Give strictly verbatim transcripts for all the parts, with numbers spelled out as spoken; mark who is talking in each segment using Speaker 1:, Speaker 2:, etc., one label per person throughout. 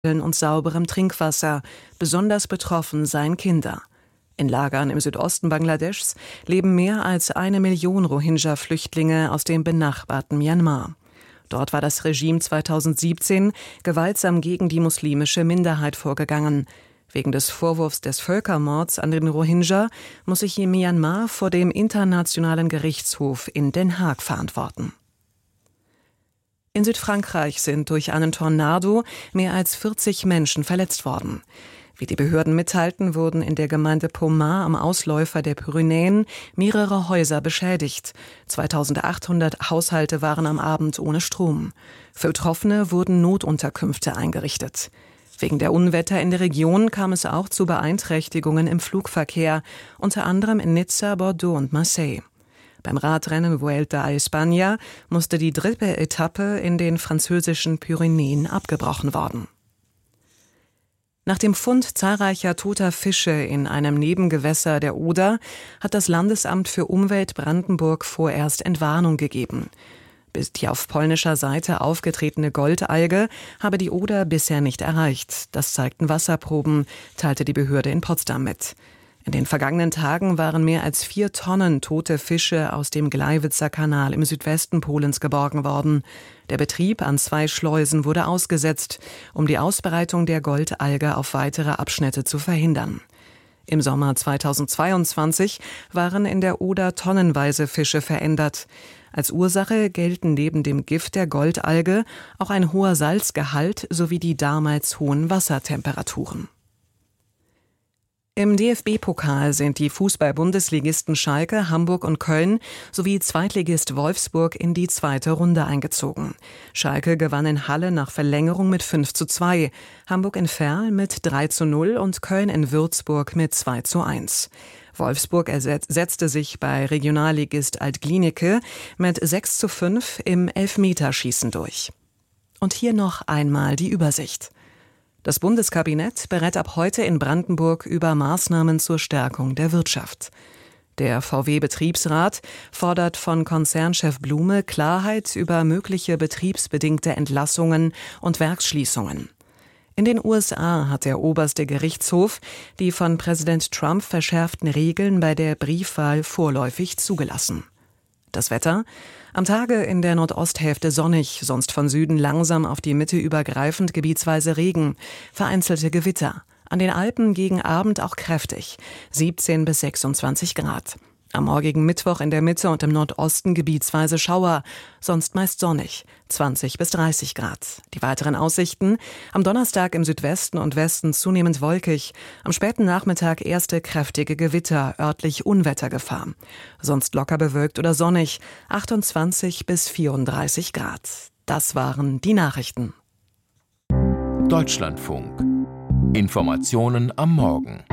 Speaker 1: und sauberem Trinkwasser. Besonders betroffen seien Kinder. In Lagern im Südosten Bangladeschs leben mehr als eine Million Rohingya-Flüchtlinge aus dem benachbarten Myanmar. Dort war das Regime zweitausendsiebzehn gewaltsam gegen die muslimische Minderheit vorgegangen. Wegen des Vorwurfs des Völkermords an den Rohingya muss sich Myanmar vor dem Internationalen Gerichtshof in Den Haag verantworten. In Südfrankreich sind durch einen Tornado mehr als vierzig Menschen verletzt worden. Wie die Behörden mitteilten, wurden in der Gemeinde Pomarre am Ausläufer der Pyrenäen mehrere Häuser beschädigt. zweitausendachthundert Haushalte waren am Abend ohne Strom. Für Betroffene wurden Notunterkünfte eingerichtet. Wegen der Unwetter in der Region kam es auch zu Beeinträchtigungen im Flugverkehr, unter anderem in Nizza, Bordeaux und Marseille. Beim Radrennen Vuelta a España musste die dritte Etappe in den französischen Pyrenäen abgebrochen worden. Nach dem Fund zahlreicher toter Fische in einem Nebengewässer der Oder hat das Landesamt für Umwelt Brandenburg vorerst Entwarnung gegeben. Bis die auf polnischer Seite aufgetretene Goldalge habe die Oder bisher nicht erreicht. Das zeigten Wasserproben, teilte die Behörde in Potsdam mit. In den vergangenen Tagen waren mehr als vier Tonnen tote Fische aus dem Gleiwitzer Kanal im Südwesten Polens geborgen worden. Der Betrieb an zwei Schleusen wurde ausgesetzt, um die Ausbreitung der Goldalge auf weitere Abschnitte zu verhindern. Im Sommer zweitausendzweiundzwanzig waren in der Oder tonnenweise Fische verändert. Als Ursache gelten neben dem Gift der Goldalge auch ein hoher Salzgehalt sowie die damals hohen Wassertemperaturen. Im D F B-Pokal sind die Fußball-Bundesligisten Schalke, Hamburg und Köln sowie Zweitligist Wolfsburg in die zweite Runde eingezogen. Schalke gewann in Halle nach Verlängerung mit fünf zu zwei, Hamburg in Verl mit drei zu null und Köln in Würzburg mit zwei zu eins. Wolfsburg ersetzte sich bei Regionalligist Altglienicke mit sechs zu fünf im Elfmeterschießen durch. Und hier noch einmal die Übersicht. Das Bundeskabinett berät ab heute in Brandenburg über Maßnahmen zur Stärkung der Wirtschaft. Der V W-Betriebsrat fordert von Konzernchef Blume Klarheit über mögliche betriebsbedingte Entlassungen und Werksschließungen. In den U S A hat der oberste Gerichtshof die von Präsident Trump verschärften Regeln bei der Briefwahl vorläufig zugelassen. Das Wetter? Am Tage in der Nordosthälfte sonnig, sonst von Süden langsam auf die Mitte übergreifend gebietsweise Regen, vereinzelte Gewitter. An den Alpen gegen Abend auch kräftig, siebzehn bis sechsundzwanzig Grad. Am morgigen Mittwoch in der Mitte und im Nordosten gebietsweise Schauer, sonst meist sonnig, zwanzig bis dreißig Grad. Die weiteren Aussichten: am Donnerstag im Südwesten und Westen zunehmend wolkig, am späten Nachmittag erste kräftige Gewitter, örtlich Unwettergefahr. Sonst locker bewölkt oder sonnig, achtundzwanzig bis vierunddreißig Grad. Das waren die Nachrichten.
Speaker 2: Deutschlandfunk. Informationen am Morgen.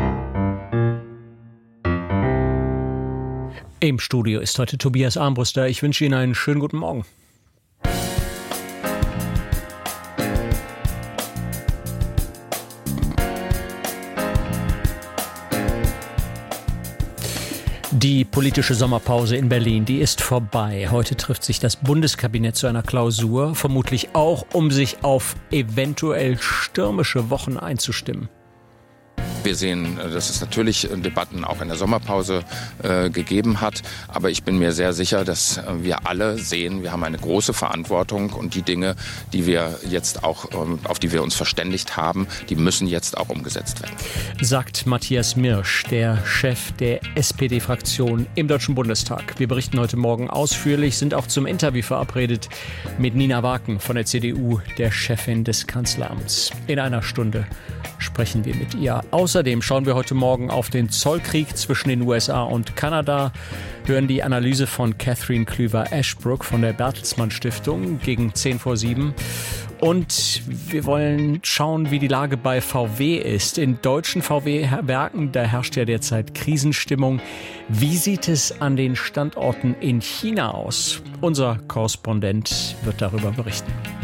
Speaker 3: Im Studio ist heute Tobias Armbruster. Ich wünsche Ihnen einen schönen guten Morgen. Die politische Sommerpause in Berlin, die ist vorbei. Heute trifft sich das Bundeskabinett zu einer Klausur, vermutlich auch, um sich auf eventuell stürmische Wochen einzustimmen.
Speaker 4: Wir sehen, dass es natürlich Debatten auch in der Sommerpause äh, gegeben hat. Aber ich bin mir sehr sicher, dass wir alle sehen, wir haben eine große Verantwortung. Und die Dinge, die wir jetzt auch, ähm, auf die wir uns verständigt haben, die müssen jetzt auch umgesetzt werden.
Speaker 3: Sagt Matthias Mirsch, der Chef der S P D-Fraktion im Deutschen Bundestag. Wir berichten heute Morgen ausführlich, sind auch zum Interview verabredet mit Nina Waken von der C D U, der Chefin des Kanzleramts. In einer Stunde sprechen wir mit ihr. Außerdem schauen wir heute Morgen auf den Zollkrieg zwischen den U S A und Kanada, hören die Analyse von Catherine Klüver-Ashbrook von der Bertelsmann Stiftung gegen zehn vor sieben. Und wir wollen schauen, wie die Lage bei V W ist. In deutschen V W-Werken, da herrscht ja derzeit Krisenstimmung. Wie sieht es an den Standorten in China aus? Unser Korrespondent wird darüber berichten.